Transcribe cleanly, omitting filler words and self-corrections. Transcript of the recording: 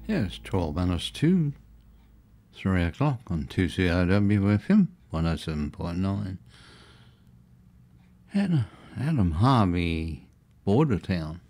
Yeah, it's 12 minutes to 3 o'clock on 2CRW FM 107.9. Adam Harvey, Bordertown.